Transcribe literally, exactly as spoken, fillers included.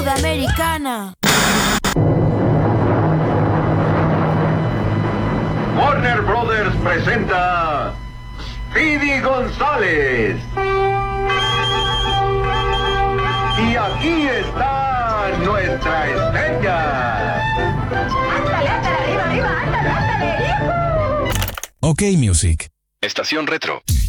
Sudamericana. Warner Brothers presenta Speedy González. Y aquí está nuestra estrella. ¡Ándale, ándale, arriba, arriba! ¡Ándale, ándale! ¡Yujú! OK Music. Estación Retro.